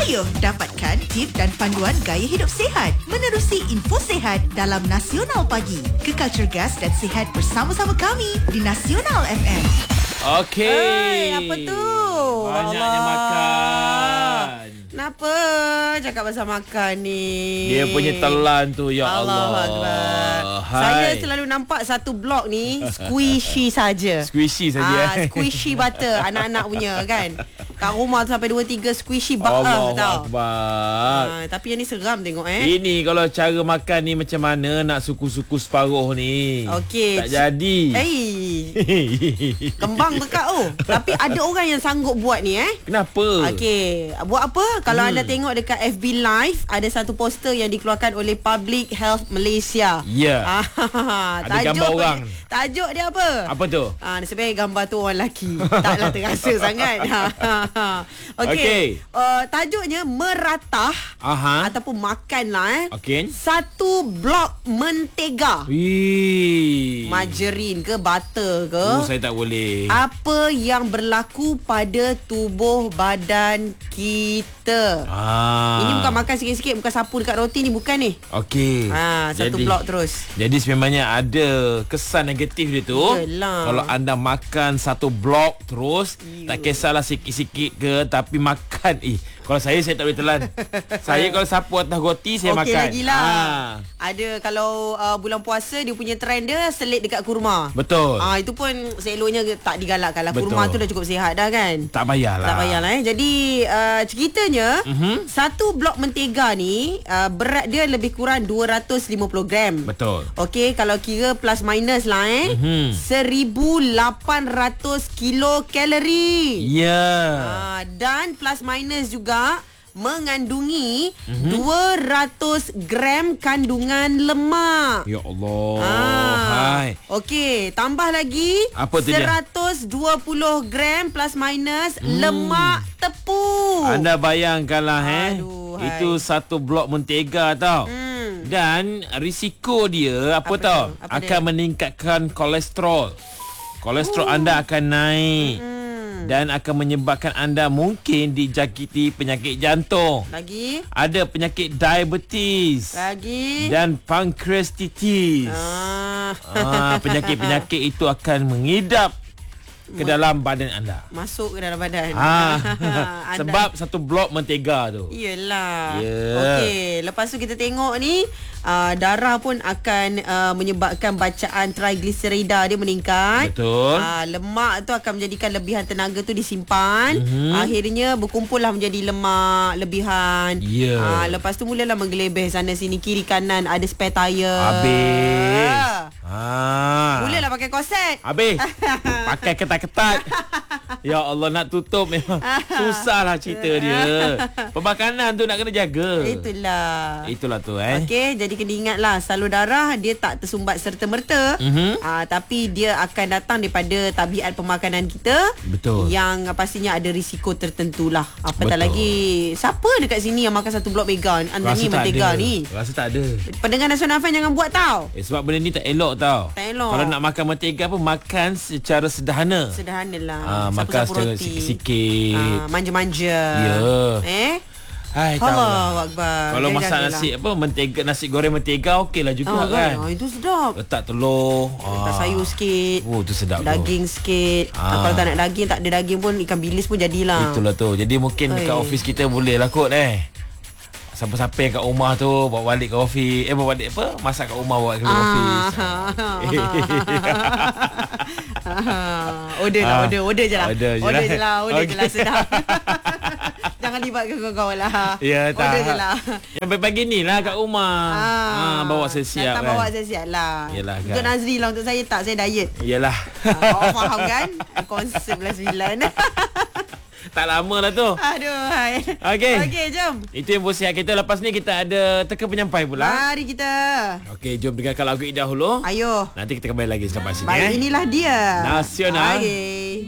Ayuh dapatkan tip dan panduan gaya hidup sihat menerusi info sihat dalam Nasional Pagi. Kekal cergas dan sihat bersama-sama kami di Nasional FM. Okey. Apa tu? Banyaknya makan. Kenapa cakap pasal makan ni? Dia punya telan tu, ya Allah. Akbar. Saya selalu nampak satu blok ni squishy saja. Squishy saja. Squishy butter anak-anak punya kan. Kat rumah tu sampai 2-3 squishy butter tau. Akbar. Tapi yang ni seram tengok Ini kalau cara makan ni macam mana nak suku-suku separuh ni. Okey. Tak jadi. Kembang dekat Tapi ada orang yang sanggup buat ni Kenapa? Okey. Buat apa? Kalau anda tengok dekat FB Live, ada satu poster yang dikeluarkan oleh Public Health Malaysia. Ya. Ada gambar orang. Tajuk dia apa? Apa tu? Sebenarnya gambar tu orang lelaki. Taklah terasa sangat. Okey. Tajuknya meratah ataupun makan lah Okey. satu blok mentega. Margarin ke butter ke? Saya tak boleh. Apa yang berlaku pada tubuh badan kita? Ini bukan makan sikit-sikit, bukan sapu dekat roti ni, bukan ni. Okey. Satu blok terus. Jadi sebenarnya ada kesan negatif dia tu. Yelah. Kalau anda makan satu blok terus, tak kisahlah sikit-sikit ke, tapi makan kalau saya tak boleh telan. Saya kalau sapu atas roti saya makan. Okey lagilah. Ada kalau bulan puasa dia punya trend dia selit dekat kurma. Betul. Itu pun seloknya tak digalakkan lah. Betul. Kurma tu dah cukup sihat dah kan. Tak payahlah. Tak payahlah Jadi ceritanya satu blok mentega ni berat dia lebih kurang 250 gram. Betul. Okey, kalau kira plus minus lah 1800 kilokalori. Ya. Dan plus minus juga mengandungi 200 gram kandungan lemak. Ya Allah. Okey, tambah lagi apa tu 120 gram plus minus lemak tepung. Anda bayangkanlah itu satu blok mentega tau. Dan risiko dia apa tau? Akan meningkatkan kolesterol. Kolesterol anda akan naik. Dan akan menyebabkan anda mungkin dijangkiti penyakit jantung. Lagi? Ada penyakit diabetes. Lagi? Dan pankreatitis. Penyakit-penyakit itu akan mengidap ke dalam badan anda. Masuk ke dalam badan. Sebab satu blok mentega tu. Yelah. Yeah. Okey, lepas tu kita tengok ni darah pun akan menyebabkan bacaan triglycerida dia meningkat. Betul. Lemak tu akan menjadikan lebihan tenaga tu disimpan. Akhirnya berkumpullah menjadi lemak lebihan. Lepas tu mulalah menggelebeh sana sini kiri kanan, ada spare tire. Habis. Mulalah pakai korset. Habis. Pakai ketat-ketat. Ya Allah, nak tutup memang susahlah cerita dia. Pemakanan tu nak kena jaga. Itulah tu Okey, jadi kena ingatlah salur darah dia tak tersumbat serta-merta. Tapi dia akan datang daripada tabiat pemakanan kita. Betul. Yang pastinya ada risiko tertentu lah. Apatah lagi, siapa dekat sini yang makan satu blok mega ni mentega ni? Rasa tak ada. Pendengar Nasional Fan jangan buat tau. Sebab benda ni tak elok tau. Tak elok. Kalau nak makan mentega pun makan secara sederhana. Sederhanalah. Makan secara sikit-sikit. Manja-manja. Allah Akbar. Kalau masak nasi mentega, nasi goreng mentega okeylah juga kan. Itu sedap. Letak telur, letak sayur sikit. tu sedap. Daging sikit. Kalau tak nak daging, tak ada daging pun ikan bilis pun jadilah. Itulah tu. Jadi mungkin dekat office kita boleh lah kot siapa-siapa yang kat rumah tu bawa balik ke office. Bawa balik masak kat rumah bawa ke office. Order je lah. Order je lah sedap. Jangan libatkan kawan-kawan lah. Ya, tak. Order je lah. Yang pagi ni lah kat rumah. Bawa siap-siap kan. Bawa siap-siap lah. Yelah, kan. Untuk Nazri lah, untuk saya tak. Saya diet. Yelah. Awak faham kan? Konsep 11.9. Tak lama lah tu. Aduh, hai. Okey, jom. Itu info sihat kita. Lepas ni kita ada teka penyampai pula. Mari kita. Okey, jom dengarkan lagu ini dahulu. Ayo. Nanti kita kembali lagi sampai sini. Baik, inilah dia Nasional. Okay.